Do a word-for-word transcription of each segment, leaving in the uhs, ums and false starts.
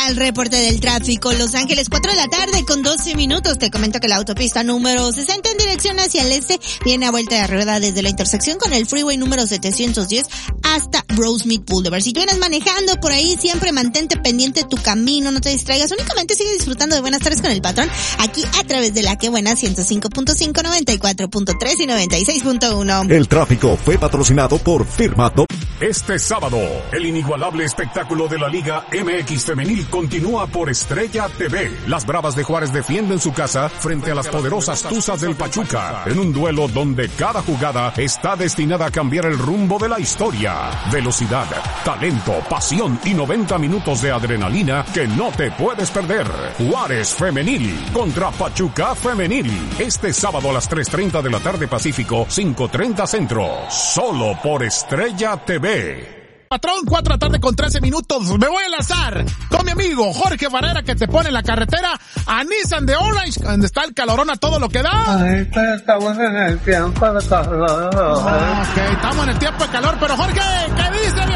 al reporte del tráfico. Los Ángeles, cuatro de la tarde con doce minutos. Te comento que la autopista número sesenta en dirección hacia el este viene a vuelta de rueda desde la intersección con el freeway número setecientos diez hasta Rosemead Boulevard. Si tú vienes manejando por ahí, siempre mantente pendiente de tu camino, no te distraigas, únicamente sigue disfrutando de Buenas Tardes con el Patrón, aquí a través de La Que Buena ciento cinco punto cinco, noventa y cuatro punto tres y noventa y seis punto uno. El tráfico fue patrocinado por Firma Do. Este sábado, el inigualable espectáculo de la Liga M X Femenil continúa por Estrella T V. Las Bravas de Juárez defienden su casa frente a las poderosas Tuzas del Pachuca, en un duelo donde cada jugada está destinada a cambiar el rumbo de la historia. Velocidad, talento, pasión y noventa minutos de adrenalina que no te puedes perder. Juárez Femenil contra Pachuca Femenil. Este sábado a las tres treinta de la tarde Pacífico, cinco treinta Centro. Solo por Estrella T V. Patrón, cuatro de la tarde con trece minutos. Me voy a enlazar con mi amigo Jorge Barrera, que te pone en la carretera a Nissan de Orange, donde está el calorón a todo lo que da. Ay, estamos en el tiempo de calor. Ok, estamos en el tiempo de calor, pero Jorge, ¿qué dice,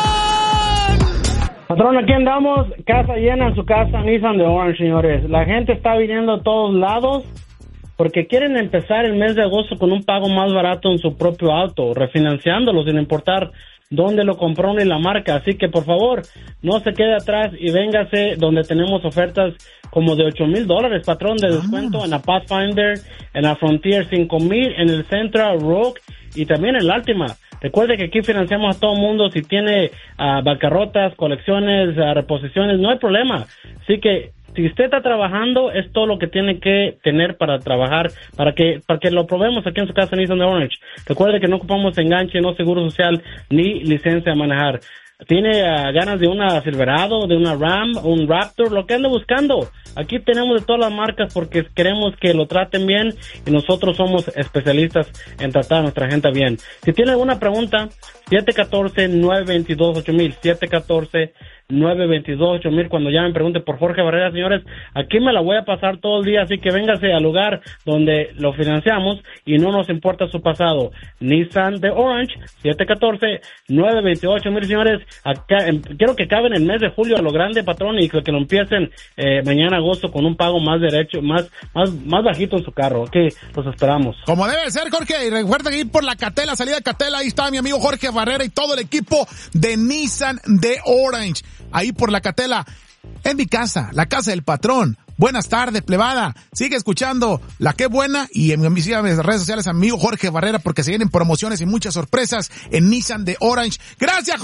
viejón? Patrón, aquí andamos, casa llena en su casa, Nissan de Orange, señores. La gente está viniendo a todos lados porque quieren empezar el mes de agosto con un pago más barato en su propio auto, refinanciándolo sin importar dónde lo compró ni la marca. Así que, por favor, no se quede atrás y véngase donde tenemos ofertas como de ocho mil dólares, patrón, de descuento en la Pathfinder, en la Frontier, cinco mil en el Sentra, Rogue y también en la Altima. Recuerde que aquí financiamos a todo mundo. Si tiene uh, bancarrotas, colecciones, uh, reposiciones, no hay problema. Así que si usted está trabajando, es todo lo que tiene que tener para trabajar, para que para que lo probemos aquí en su casa Nissan de Orange. Recuerde que no ocupamos enganche, no seguro social, ni licencia de manejar. ¿Tiene uh, ganas de una Silverado, de una Ram, un Raptor, lo que ande buscando? Aquí tenemos de todas las marcas porque queremos que lo traten bien y nosotros somos especialistas en tratar a nuestra gente bien. Si tiene alguna pregunta, siete uno cuatro, nueve dos dos, ocho mil, siete uno cuatro, nueve dos dos, ocho mil. Cuando llamen, pregunte por Jorge Barrera, señores. Aquí me la voy a pasar todo el día, así que véngase al lugar donde lo financiamos y no nos importa su pasado. Nissan de Orange, siete uno cuatro, nueve dos dos, ocho mil, señores. Acá, eh, quiero que acaben el mes de julio a lo grande, patrón, y que, que lo empiecen eh, mañana agosto con un pago más derecho, más más más bajito en su carro. Ok, los esperamos. Como debe ser, Jorge, y recuerda que ir por la Catela, salida de Catela, ahí está mi amigo Jorge Barrera y todo el equipo de Nissan de Orange. Ahí por la Catela, en mi casa, la casa del patrón. Buenas tardes, plebada. Sigue escuchando La Que Buena y en mis redes sociales, amigo Jorge Barrera, porque se vienen promociones y muchas sorpresas en Nissan de Orange. ¡Gracias,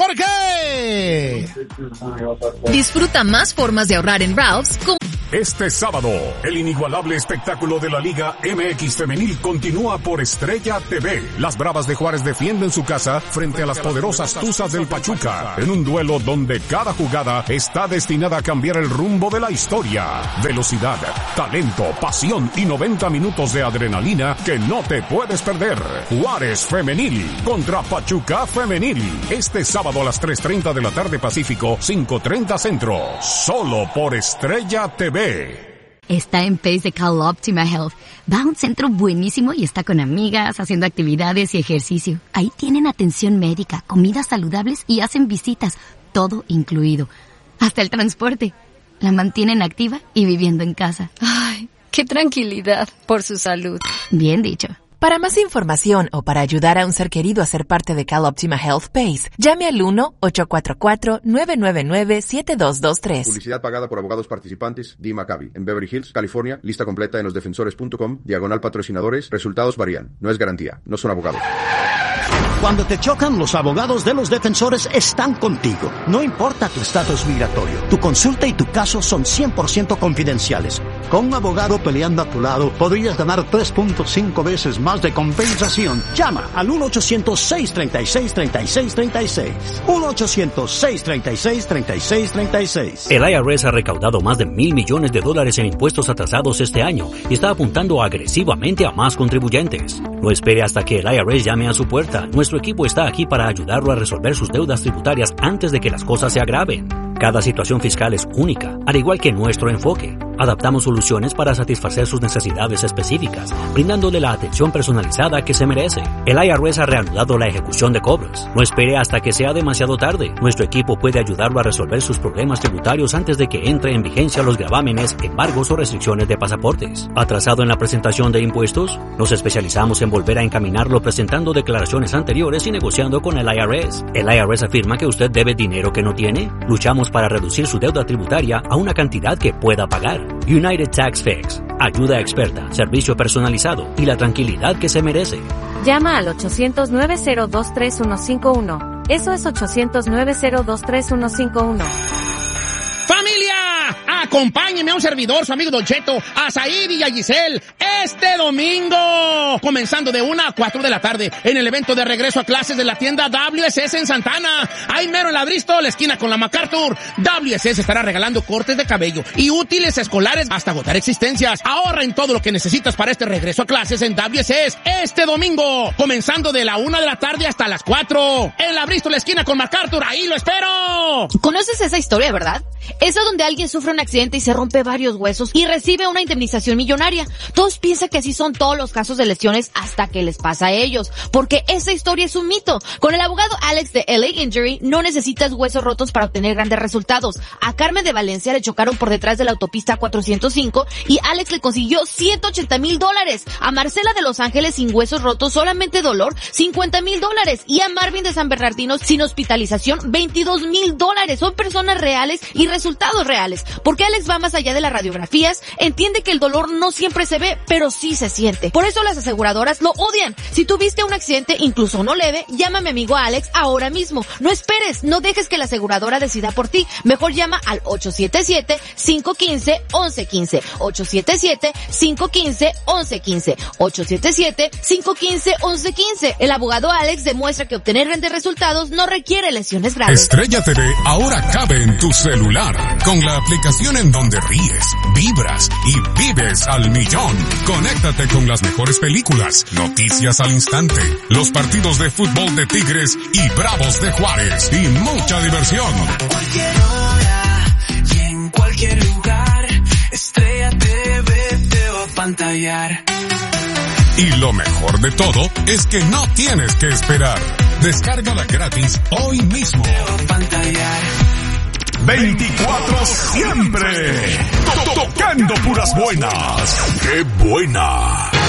Jorge! Disfruta más formas de ahorrar en Ralph's con... Este sábado, el inigualable espectáculo de la Liga M X Femenil continúa por Estrella T V. Las Bravas de Juárez defienden su casa frente a las poderosas Tuzas del Pachuca, en un duelo donde cada jugada está destinada a cambiar el rumbo de la historia. Velocidad, talento, pasión y noventa minutos de adrenalina que no te puedes perder. Juárez Femenil contra Pachuca Femenil. Este sábado a las tres treinta de la tarde Pacífico, cinco treinta Centro. Solo por Estrella T V. Está en Pace de Cal Optima Health. Va a un centro buenísimo y está con amigas, haciendo actividades y ejercicio. Ahí tienen atención médica, comidas saludables y hacen visitas. Todo incluido. Hasta el transporte. La mantienen activa y viviendo en casa. Ay, qué tranquilidad por su salud. Bien dicho. Para más información o para ayudar a un ser querido a ser parte de Cal Optima Health Pace, llame al uno ocho cuatro cuatro, nueve nueve nueve, siete dos dos tres. Publicidad pagada por abogados participantes, Dee Maccabi, en Beverly Hills, California. Lista completa en los defensores punto com, diagonal patrocinadores. Resultados varían. No es garantía. No son abogados. Cuando te chocan, los abogados de los defensores están contigo. No importa tu estatus migratorio, tu consulta y tu caso son cien por ciento confidenciales. Con un abogado peleando a tu lado, podrías ganar tres punto cinco veces más de compensación. Llama al uno ochocientos, seis treinta y seis, treinta y seis treinta y seis. uno ochocientos, seis treinta y seis, treinta y seis treinta y seis. El I R S ha recaudado más de mil millones de dólares en impuestos atrasados este año y está apuntando agresivamente a más contribuyentes. No espere hasta que el I R S llame a su puerta. Nuestro equipo está aquí para ayudarlo a resolver sus deudas tributarias antes de que las cosas se agraven. Cada situación fiscal es única, al igual que nuestro enfoque. Adaptamos soluciones para satisfacer sus necesidades específicas, brindándole la atención personalizada que se merece. El I R S ha reanudado la ejecución de cobros. No espere hasta que sea demasiado tarde. Nuestro equipo puede ayudarlo a resolver sus problemas tributarios antes de que entre en vigencia los gravámenes, embargos o restricciones de pasaportes. ¿Atrasado en la presentación de impuestos? Nos especializamos en volver a encaminarlo presentando declaraciones anteriores y negociando con el I R S. ¿El I R S afirma que usted debe dinero que no tiene? Luchamos para reducir su deuda tributaria a una cantidad que pueda pagar. United Tax Fix. Ayuda experta, servicio personalizado y la tranquilidad que se merece. Llama al ochocientos, nueve cero dos, tres uno cinco uno. Eso es ochocientos, nueve cero dos, tres uno cinco uno. ¡Familia! Acompáñeme a un servidor, su amigo Don Cheto, a Said y a Giselle, este domingo, comenzando de una a cuatro de la tarde, en el evento de regreso a clases de la tienda W S S en Santana. Ahí mero en la Bristol, la esquina con la MacArthur. W S S estará regalando cortes de cabello y útiles escolares hasta agotar existencias. Ahorra en todo lo que necesitas para este regreso a clases en W S S este domingo, comenzando de la una de la tarde hasta las cuatro. En la Bristol, la esquina con MacArthur, ahí lo espero. ¿Conoces esa historia, verdad? Esa donde alguien sufre un accidente y se rompe varios huesos y recibe una indemnización millonaria. Todos piensan que así son todos los casos de lesiones hasta que les pasa a ellos, porque esa historia es un mito. Con el abogado Alex de L A Injury no necesitas huesos rotos para obtener grandes resultados. A Carmen de Valencia le chocaron por detrás de la autopista cuatrocientos cinco y Alex le consiguió ciento ochenta mil dólares. A Marcela de Los Ángeles sin huesos rotos, solamente dolor, cincuenta mil dólares. Y a Marvin de San Bernardino sin hospitalización, veintidós mil dólares. Son personas reales y resultados reales. Porque Alex va más allá de las radiografías, entiende que el dolor no siempre se ve, pero sí se siente. Por eso las aseguradoras lo odian. Si tuviste un accidente, incluso no leve, llama a mi amigo Alex ahora mismo. No esperes, no dejes que la aseguradora decida por ti. Mejor llama al ocho siete siete, cinco uno cinco, once quince. ocho siete siete, cinco uno cinco, once quince. ocho siete siete, cinco uno cinco, once quince. El abogado Alex demuestra que obtener grandes resultados no requiere lesiones graves. Estrella T V ahora cabe en tu celular con la aplicación en donde ríes, vibras y vives al millón. Conéctate con las mejores películas, noticias al instante, los partidos de fútbol de Tigres y Bravos de Juárez y mucha diversión. A cualquier hora y en cualquier lugar, Estrella T V te va a pantallar. Y lo mejor de todo es que no tienes que esperar. Descárgala gratis hoy mismo. Te va a pantallar. veinticuatro siempre. Tocando puras buenas. ¡Qué buena!